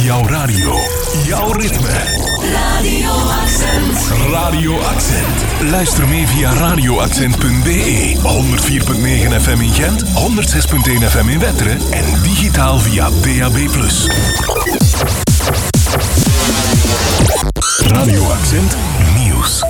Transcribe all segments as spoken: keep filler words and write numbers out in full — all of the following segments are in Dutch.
Jouw radio. Jouw ritme. Radio Accent. Radio Accent. Luister mee via radio accent punt b e. honderd vier komma negen F M in Gent, honderd zes komma één F M in Wetteren en digitaal via D A B plus. Radio Accent Nieuws.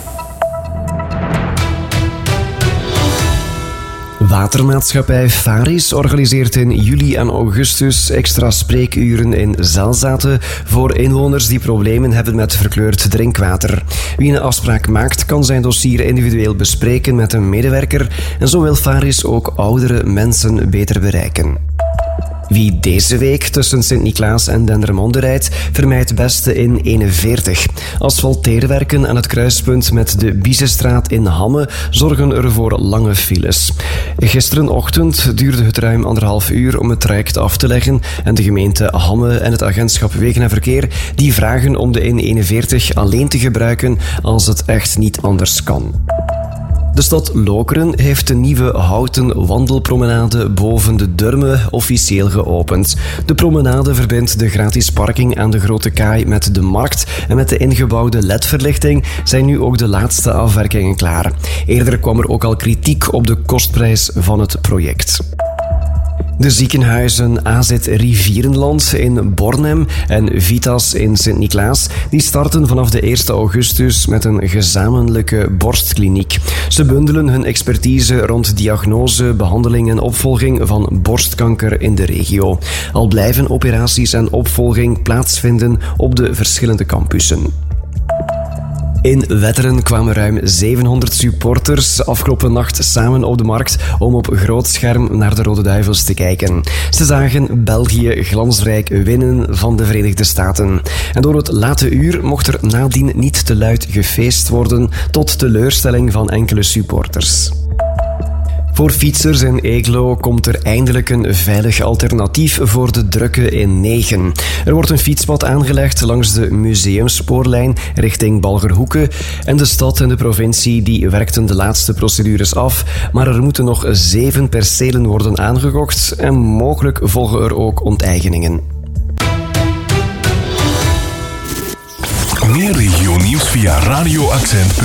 Watermaatschappij Pharis organiseert in juli en augustus extra spreekuren in Zelzaten voor inwoners die problemen hebben met verkleurd drinkwater. Wie een afspraak maakt, kan zijn dossier individueel bespreken met een medewerker en zo wil Pharis ook oudere mensen beter bereiken. Wie deze week tussen Sint-Niklaas en Dendermonde rijdt, vermijdt het beste in eenenveertig. Asfalteerwerken aan het kruispunt met de Biezenstraat in Hamme zorgen er voor lange files. Gisterenochtend duurde het ruim anderhalf uur om het traject af te leggen en de gemeente Hamme en het agentschap Wegen en Verkeer die vragen om de N eenenveertig alleen te gebruiken als het echt niet anders kan. De stad Lokeren heeft de nieuwe houten wandelpromenade boven de Durme officieel geopend. De promenade verbindt de gratis parking aan de Grote Kaai met de markt en met de ingebouwde L E D-verlichting zijn nu ook de laatste afwerkingen klaar. Eerder kwam er ook al kritiek op de kostprijs van het project. De ziekenhuizen A Z Rivierenland in Bornem en Vitas in Sint-Niklaas die starten vanaf de eerste augustus met een gezamenlijke borstkliniek. Ze bundelen hun expertise rond diagnose, behandeling en opvolging van borstkanker in de regio. Al blijven operaties en opvolging plaatsvinden op de verschillende campussen. In Wetteren kwamen ruim zevenhonderd supporters afgelopen nacht samen op de markt om op groot scherm naar de Rode Duivels te kijken. Ze zagen België glansrijk winnen van de Verenigde Staten. En door het late uur mocht er nadien niet te luid gefeest worden, tot teleurstelling van enkele supporters. Voor fietsers in Eeklo komt er eindelijk een veilig alternatief voor de drukke E negen. Er wordt een fietspad aangelegd langs de museumspoorlijn richting Balgerhoeke en de stad en de provincie die werkten de laatste procedures af, maar er moeten nog zeven percelen worden aangekocht en mogelijk volgen er ook onteigeningen. Meer regio nieuws via Radio Accent.